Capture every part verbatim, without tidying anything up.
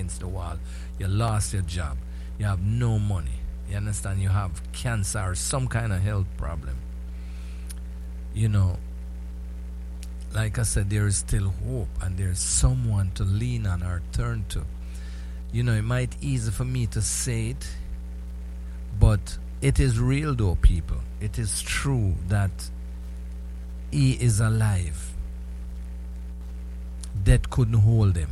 against the wall. You lost your job. You have no money. You understand? You have cancer or some kind of health problem. You know, like I said, there is still hope and there's someone to lean on or turn to. You know, it might easy for me to say it, but it is real though, people. It is true that he is alive. Death couldn't hold him.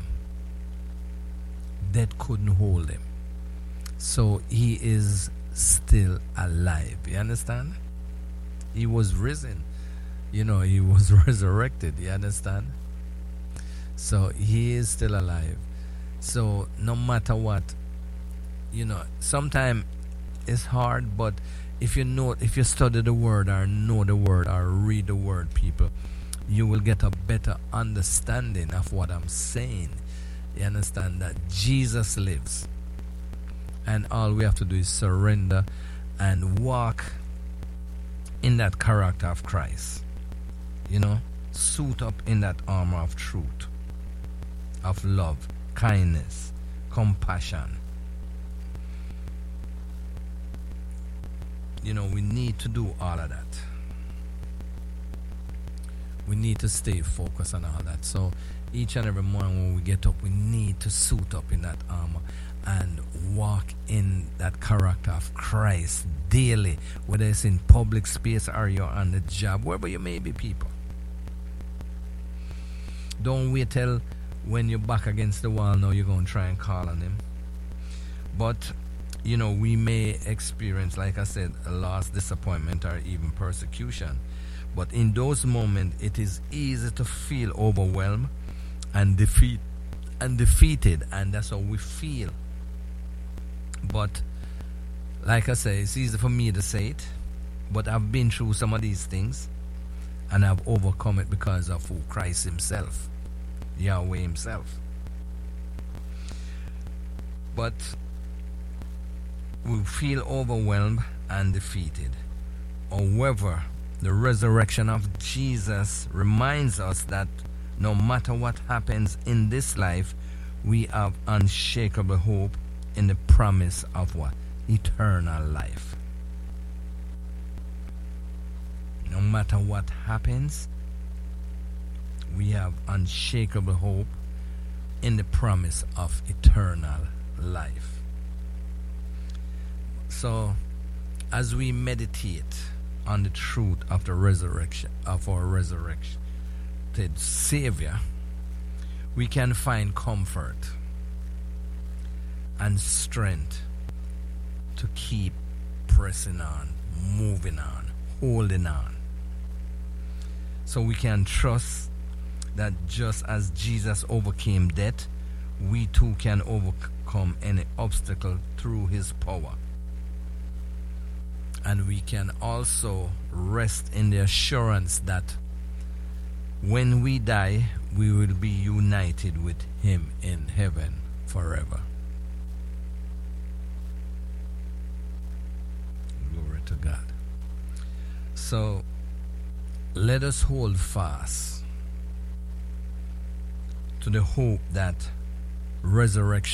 Death couldn't hold him. So he is still alive. You understand? He was risen. You know, he was resurrected. You understand? So he is still alive. So no matter what, you know, sometimes it's hard, but if you know, if you study the word or know the word or read the word, people, you will get a better understanding of what I'm saying. You understand that Jesus lives, and all we have to do is surrender and walk in that character of Christ. You know, suit up in that armor of truth, of love, kindness, compassion. You know, we need to do all of that. We need to stay focused on all that. So each and every morning when we get up, we need to suit up in that armor and walk in that character of Christ daily, whether it's in public space or you're on the job, wherever you may be, people. Don't wait till when you're back against the wall now you're going to try and call on him. But you know, we may experience, like I said, a loss, disappointment, or even persecution. But in those moments, it is easy to feel overwhelmed and defeat and defeated, and that's how we feel. But like I say, it's easy for me to say it, but I've been through some of these things, and I've overcome it because of who Christ Himself, Yahweh Himself. But we feel overwhelmed and defeated. However, the resurrection of Jesus reminds us that no matter what happens in this life, we have unshakable hope in the promise of what? Eternal life. No matter what happens, we have unshakable hope in the promise of eternal life. So, as we meditate on the truth of the resurrection, of our resurrected Savior, we can find comfort and strength to keep pressing on, moving on, holding on. So we can trust that just as Jesus overcame death, we too can overcome any obstacle through His power. And we can also rest in the assurance that when we die, we will be united with Him in heaven forever. Glory to God. So, let us hold fast to the hope that resurrection